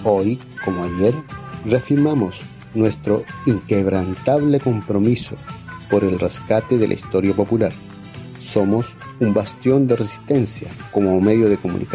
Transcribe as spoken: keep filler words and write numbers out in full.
Hoy, como ayer, reafirmamos nuestro inquebrantable compromiso por el rescate de la historia popular. Somos un bastión de resistencia como medio de comunicación